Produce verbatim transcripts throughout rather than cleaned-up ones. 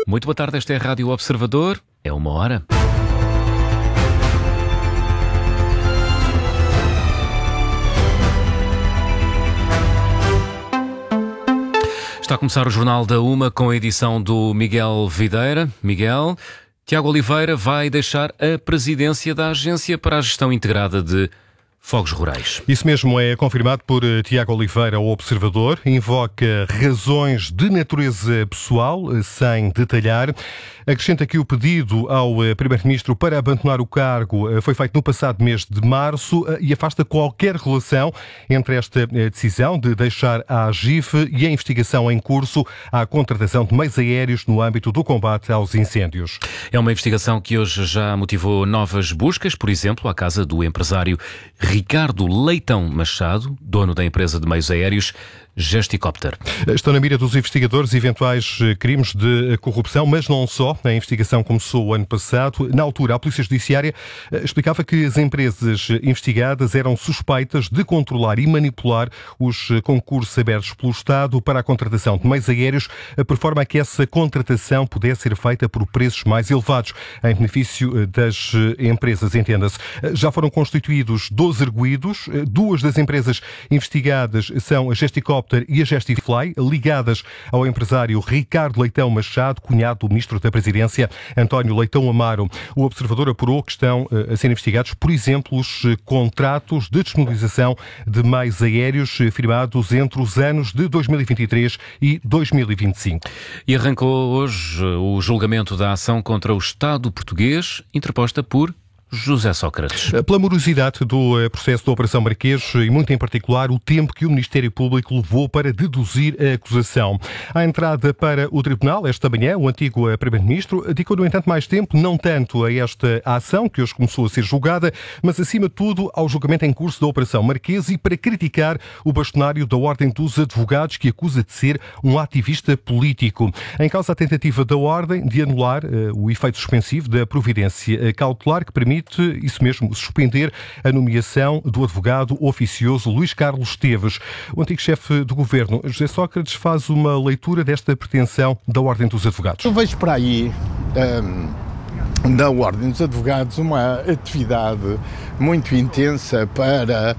Muito boa tarde, esta é a Rádio Observador. É uma hora. Está a começar o Jornal da Uma com a edição do Miguel Videira. Miguel, Tiago Oliveira vai deixar a presidência da Agência para a Gestão Integrada de Fogos Rurais. Isso mesmo é confirmado por Tiago Oliveira ao Observador. Invoca razões de natureza pessoal, sem detalhar. Acrescenta que o pedido ao Primeiro-Ministro para abandonar o cargo foi feito no passado mês de março e afasta qualquer relação entre esta decisão de deixar a AGIF e a investigação em curso à contratação de meios aéreos no âmbito do combate aos incêndios. É uma investigação que hoje já motivou novas buscas, por exemplo, à casa do empresário Ricardo Leitão Machado, dono da empresa de meios aéreos Gesticopter. Estão na mira dos investigadores eventuais crimes de corrupção, mas não só. A investigação começou o ano passado. Na altura, a Polícia Judiciária explicava que as empresas investigadas eram suspeitas de controlar e manipular os concursos abertos pelo Estado para a contratação de meios aéreos, por forma a que essa contratação pudesse ser feita por preços mais elevados, em benefício das empresas, entenda-se. Já foram constituídos doze arguidos. Duas das empresas investigadas são a Gesticopter e a Gestifly, ligadas ao empresário Ricardo Leitão Machado, cunhado do Ministro da Presidência, António Leitão Amaro. O Observador apurou que estão a ser investigados, por exemplo, os contratos de disponibilização de meios aéreos firmados entre os anos de dois mil e vinte e três e dois mil e vinte e cinco. E arrancou hoje o julgamento da ação contra o Estado português, interposta por José Sócrates. Pela morosidade do processo da Operação Marquês e, muito em particular, o tempo que o Ministério Público levou para deduzir a acusação. À entrada para o Tribunal, esta manhã, o antigo Primeiro-Ministro dedicou, no entanto, mais tempo, não tanto a esta ação, que hoje começou a ser julgada, mas, acima de tudo, ao julgamento em curso da Operação Marquês e para criticar o bastonário da Ordem dos Advogados, que acusa de ser um ativista político. Em causa a tentativa da Ordem de anular uh, o efeito suspensivo da providência cautelar que permite isso mesmo, suspender a nomeação do advogado oficioso Luís Carlos Esteves. O antigo chefe do governo, José Sócrates, faz uma leitura desta pretensão da Ordem dos Advogados. Eu vejo para aí, um, da Ordem dos Advogados, uma atividade muito intensa para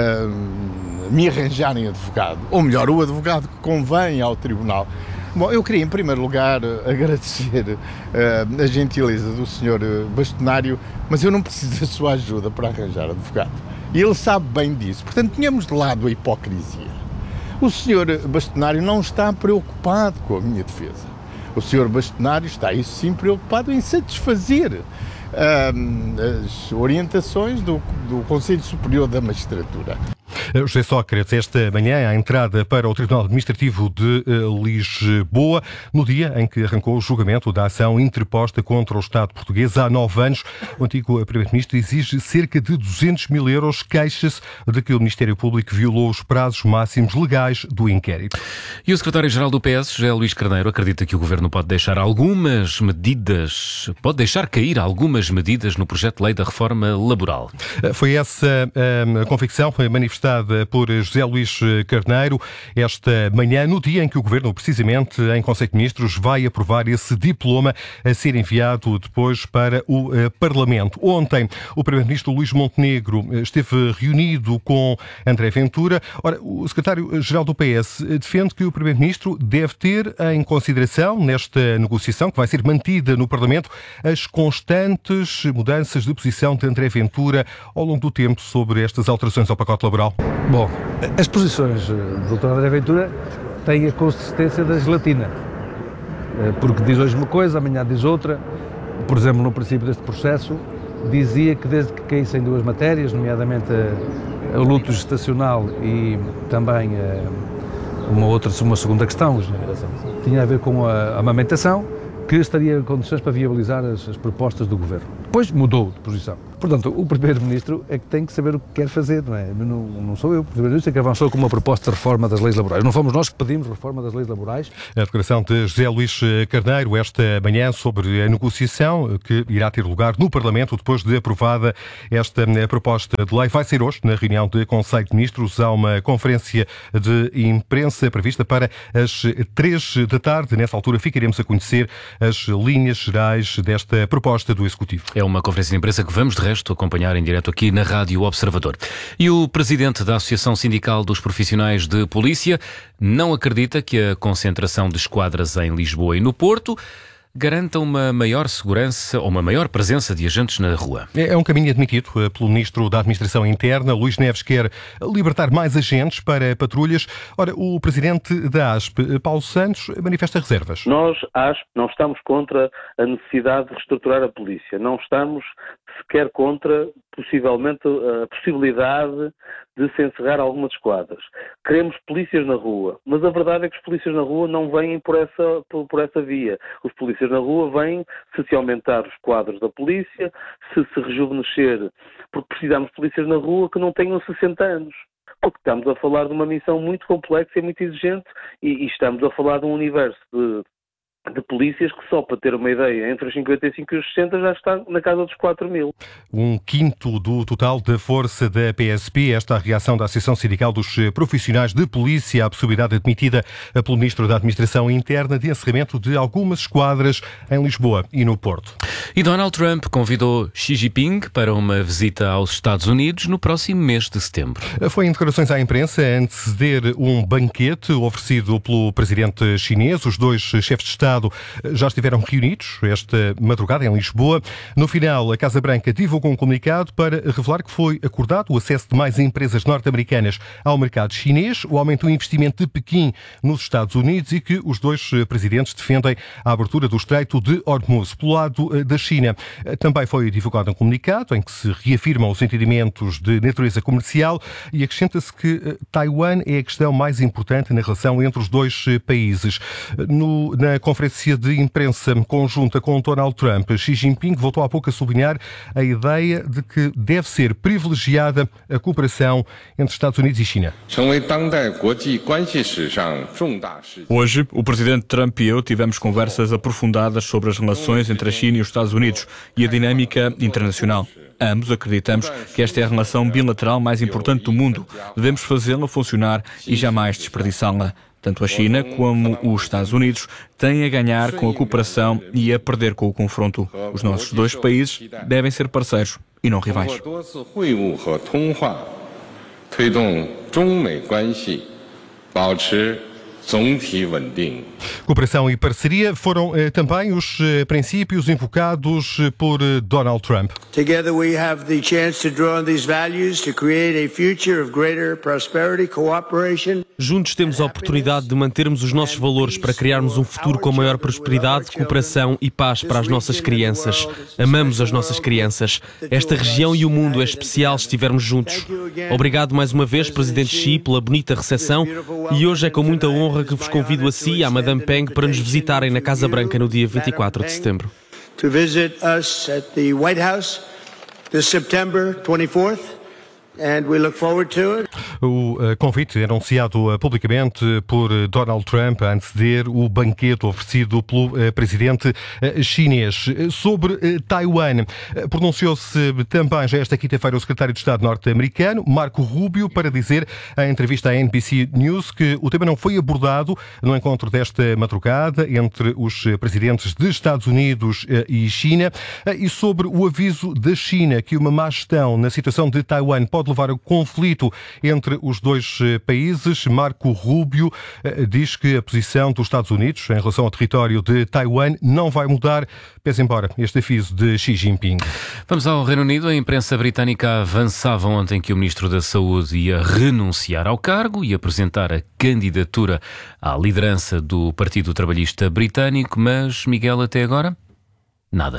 um, me arranjarem advogado, ou melhor, o advogado que convém ao Tribunal. Bom, eu queria, em primeiro lugar, agradecer uh, a gentileza do senhor bastonário, mas eu não preciso da sua ajuda para arranjar advogado. E ele sabe bem disso. Portanto, tínhamos de lado a hipocrisia. O senhor bastonário não está preocupado com a minha defesa. O senhor bastonário está, isso sim, preocupado em satisfazer uh, as orientações do, do Conselho Superior da Magistratura. José Sócrates, esta manhã, à entrada para o Tribunal Administrativo de Lisboa, no dia em que arrancou o julgamento da ação interposta contra o Estado português há nove anos. O antigo Primeiro-Ministro exige cerca de duzentos mil euros, queixa-se de que o Ministério Público violou os prazos máximos legais do inquérito. E o secretário-geral do P S, José Luís Carneiro, acredita que o Governo pode deixar algumas medidas, pode deixar cair algumas medidas no projeto de lei da reforma laboral. Foi essa a convicção manifestada por José Luís Carneiro esta manhã, no dia em que o Governo, precisamente em Conselho de Ministros, vai aprovar esse diploma a ser enviado depois para o Parlamento. Ontem, o Primeiro-Ministro Luís Montenegro esteve reunido com André Ventura. Ora, o Secretário-Geral do P S defende que o Primeiro-Ministro deve ter em consideração, nesta negociação que vai ser mantida no Parlamento, as constantes mudanças de posição de André Ventura ao longo do tempo sobre estas alterações ao pacote laboral. Bom, as posições do doutor André Ventura têm a consistência da gelatina, porque diz hoje uma coisa, amanhã diz outra. Por exemplo, no princípio deste processo, dizia que desde que caíssem duas matérias, nomeadamente o luto gestacional e também uma outra, uma segunda questão, tinha a ver com a amamentação, que estaria em condições para viabilizar as, as propostas do Governo. Depois mudou de posição. Portanto, o Primeiro-Ministro é que tem que saber o que quer fazer, não é? Não, não sou eu. O Primeiro-Ministro é que avançou com uma proposta de reforma das leis laborais. Não fomos nós que pedimos reforma das leis laborais. A declaração de José Luís Carneiro esta manhã sobre a negociação que irá ter lugar no Parlamento depois de aprovada esta proposta de lei. Vai ser hoje, na reunião de Conselho de Ministros, há uma conferência de imprensa prevista para as três da tarde. Nessa altura ficaremos a conhecer as linhas gerais desta proposta do Executivo. É uma conferência de imprensa que vamos, de resto, acompanhar em direto aqui na Rádio Observador. E o presidente da Associação Sindical dos Profissionais de Polícia não acredita que a concentração de esquadras em Lisboa e no Porto garanta uma maior segurança ou uma maior presença de agentes na rua. É um caminho admitido pelo Ministro da Administração Interna. Luís Neves quer libertar mais agentes para patrulhas. Ora, o Presidente da A S P, Paulo Santos, manifesta reservas. Nós, a A S P, não estamos contra a necessidade de reestruturar a polícia. Não estamos sequer contra, possivelmente, a possibilidade de se encerrar algumas esquadras. Queremos polícias na rua, mas a verdade é que os polícias na rua não vêm por essa, por, por essa via. Os polícias na rua vêm se se aumentar os quadros da polícia, se se rejuvenescer, porque precisamos de polícias na rua que não tenham sessenta anos. Porque estamos a falar de uma missão muito complexa e muito exigente e, e estamos a falar de um universo de de polícias que, só para ter uma ideia, entre os cinquenta e cinco e os sessenta já está na casa dos quatro mil. Um quinto do total da força da P S P. Esta é a reação da Associação Sindical dos Profissionais de Polícia à possibilidade admitida pelo Ministro da Administração Interna de encerramento de algumas esquadras em Lisboa e no Porto. E Donald Trump convidou Xi Jinping para uma visita aos Estados Unidos no próximo mês de setembro. Foi em declarações à imprensa a anteceder um banquete oferecido pelo presidente chinês. Os dois chefes de Estado já estiveram reunidos esta madrugada em Lisboa. No final, a Casa Branca divulgou um comunicado para revelar que foi acordado o acesso de mais empresas norte-americanas ao mercado chinês, o aumento do investimento de Pequim nos Estados Unidos e que os dois presidentes defendem a abertura do Estreito de Hormuz. Pelo lado da China, também foi divulgado um comunicado em que se reafirmam os entendimentos de natureza comercial e acrescenta-se que Taiwan é a questão mais importante na relação entre os dois países. No, na conferência de imprensa conjunta com Donald Trump, Xi Jinping voltou há pouco a sublinhar a ideia de que deve ser privilegiada a cooperação entre Estados Unidos e China. Hoje, o presidente Trump e eu tivemos conversas aprofundadas sobre as relações entre a China e os Estados Unidos e a dinâmica internacional. Ambos acreditamos que esta é a relação bilateral mais importante do mundo. Devemos fazê-la funcionar e jamais desperdiçá-la. Tanto a China como os Estados Unidos têm a ganhar com a cooperação e a perder com o confronto. Os nossos dois países devem ser parceiros e não rivais. Cooperação e parceria foram eh, também os eh, princípios invocados eh, por eh, Donald Trump. Together we have the chance to draw on these values to create a future of greater prosperity, cooperation. Juntos temos a oportunidade de mantermos os nossos valores para criarmos um futuro com maior prosperidade, cooperação e paz para as nossas crianças. Amamos as nossas crianças. Esta região e o mundo é especial se estivermos juntos. Obrigado mais uma vez, Presidente Xi, pela bonita recepção e hoje é com muita honra que vos convido a si e à Madame Peng para nos visitarem na Casa Branca no dia vinte e quatro de setembro. To visit us at the White House this September twenty-fourth. And we look forward to it. O uh, convite anunciado uh, publicamente por uh, Donald Trump a anteceder o banquete oferecido pelo uh, presidente uh, chinês. Sobre uh, Taiwan, uh, pronunciou-se também já esta quinta-feira o secretário de Estado norte-americano, Marco Rubio, para dizer em entrevista à N B C News que o tema não foi abordado no encontro desta madrugada entre os presidentes de Estados Unidos uh, e China. Uh, e sobre o aviso da China que uma má gestão na situação de Taiwan pode levar ao conflito entre os dois países, Marco Rubio diz que a posição dos Estados Unidos em relação ao território de Taiwan não vai mudar, pese embora este aviso de Xi Jinping. Vamos ao Reino Unido. A imprensa britânica avançava ontem que o Ministro da Saúde ia renunciar ao cargo e apresentar a candidatura à liderança do Partido Trabalhista Britânico, mas, Miguel, até agora, nada.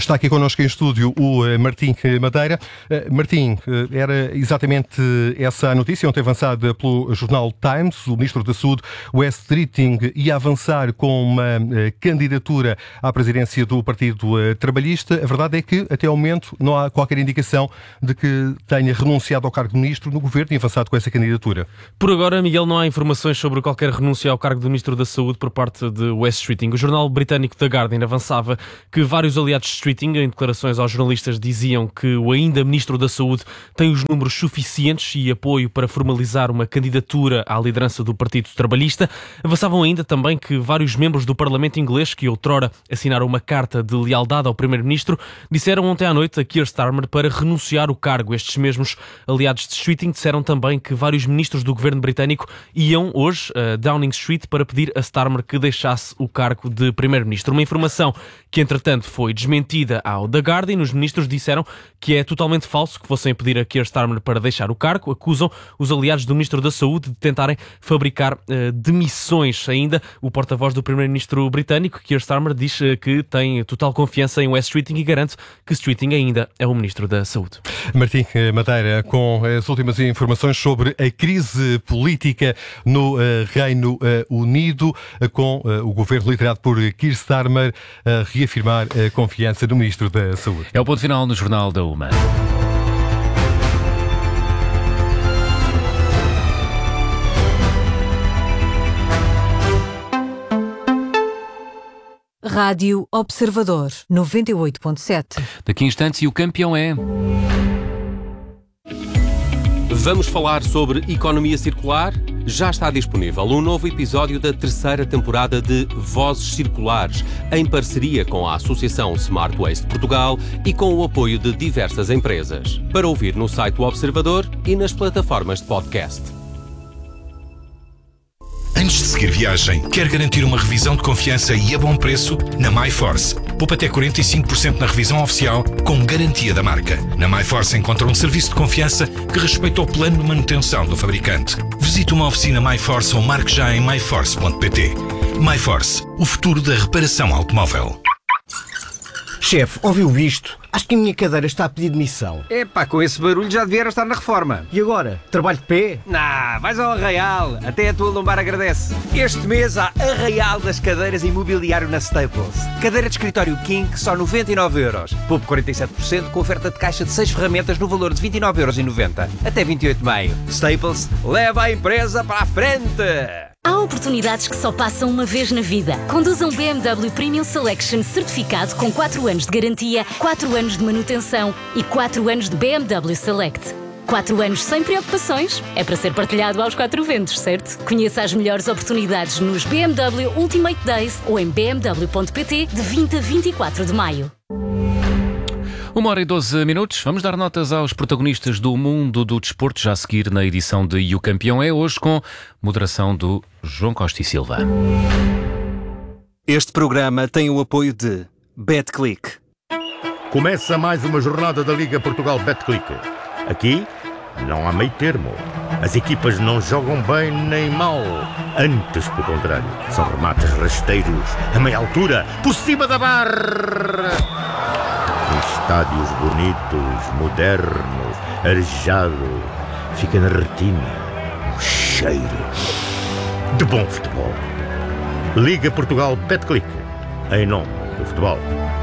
Está aqui connosco em estúdio o Martim Madeira. Martim, era exatamente essa a notícia ontem avançada pelo jornal Times. O Ministro da Saúde, Wes Streeting, ia avançar com uma candidatura à presidência do Partido Trabalhista. A verdade é que, até ao momento, não há qualquer indicação de que tenha renunciado ao cargo de Ministro no Governo e avançado com essa candidatura. Por agora, Miguel, não há informações sobre qualquer renúncia ao cargo de Ministro da Saúde por parte de Wes Streeting. O jornal britânico The Guardian avançava que vários aliados de Streeting, em declarações aos jornalistas, diziam que o ainda Ministro da Saúde tem os números suficientes e apoio para formalizar uma candidatura à liderança do Partido Trabalhista. Avançavam ainda também que vários membros do Parlamento inglês, que outrora assinaram uma carta de lealdade ao Primeiro-Ministro, disseram ontem à noite a Keir Starmer para renunciar o cargo. Estes mesmos aliados de Streeting disseram também que vários ministros do governo britânico iam hoje a Downing Street para pedir a Starmer que deixasse o cargo de Primeiro-Ministro. Uma informação que, entretanto, foi desmentida ao The Guardian. Os ministros disseram que é totalmente falso que fossem pedir a Keir Starmer para deixar o cargo. Acusam os aliados do Ministro da Saúde de tentarem fabricar uh, demissões. Ainda o porta-voz do Primeiro-Ministro britânico, Keir Starmer, diz uh, que tem total confiança em Wes Streeting e garante que Streeting ainda é o Ministro da Saúde. Martim Madeira, com as últimas informações sobre a crise política no uh, Reino uh, Unido, uh, com uh, o governo liderado por Keir Starmer a reafirmar a confiança do Ministro da Saúde. É o ponto final no Jornal da Uma. Rádio Observador, noventa e oito ponto sete. Daqui a instantes, e o campeão é... Vamos falar sobre economia circular? Já está disponível um novo episódio da terceira temporada de Vozes Circulares, em parceria com a Associação Smart Waste Portugal e com o apoio de diversas empresas. Para ouvir no site do Observador e nas plataformas de podcast. Antes de seguir viagem, quer garantir uma revisão de confiança e a bom preço? Na MyForce, poupa até quarenta e cinco por cento na revisão oficial com garantia da marca. Na MyForce encontra um serviço de confiança que respeita o plano de manutenção do fabricante. Visite uma oficina MyForce ou marque já em myforce ponto pt. MyForce, o futuro da reparação automóvel. Chefe, ouviu isto? Acho que a minha cadeira está a pedir demissão. Epá, com esse barulho já devia estar na reforma. E agora? Trabalho de pé? Nah, vais ao Arraial. Até a tua lombar agradece. Este mês há Arraial das cadeiras imobiliário na Staples. Cadeira de escritório King, só noventa e nove euros. Poupe quarenta e sete por cento com oferta de caixa de seis ferramentas no valor de vinte e nove euros e noventa. Até vinte e oito de maio. Staples, leva a empresa para a frente! Há oportunidades que só passam uma vez na vida. Conduza um B M W Premium Selection certificado com quatro anos de garantia, quatro anos de manutenção e quatro anos de B M W Select. quatro anos sem preocupações. É para ser partilhado aos quatro ventos, certo? Conheça as melhores oportunidades nos B M W Ultimate Days ou em b m w ponto p t de vinte a vinte e quatro de maio. Uma hora e doze minutos. Vamos dar notas aos protagonistas do mundo do desporto, já a seguir na edição de E o Campeão é, hoje com moderação do João Costa e Silva. Este programa tem o apoio de BetClick. Começa mais uma jornada da Liga Portugal BetClick. Aqui não há meio termo. As equipas não jogam bem nem mal. Antes, pelo contrário, são remates rasteiros, a meia altura, por cima da barra. Estádios bonitos, modernos, arejado, fica na retina um cheiro de bom futebol. Liga Portugal BetClick, em nome do futebol.